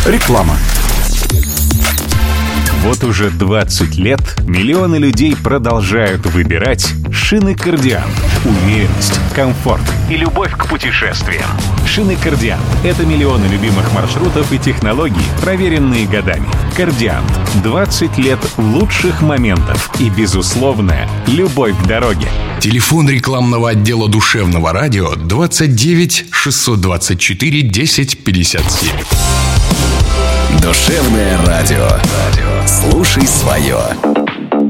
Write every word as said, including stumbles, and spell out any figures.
Реклама. Вот уже двадцать лет миллионы людей продолжают выбирать шины «Кардиант». Уверенность, комфорт и любовь к путешествиям. Шины «Кардиант» — это миллионы любимых маршрутов и технологий, проверенные годами. «Кардиант» — двадцать лет лучших моментов и безусловная любовь к дороге. Телефон рекламного отдела душевного радио двадцать девять шестьсот двадцать четыре десять пятьдесят семь. Душевное радио. Слушай свое.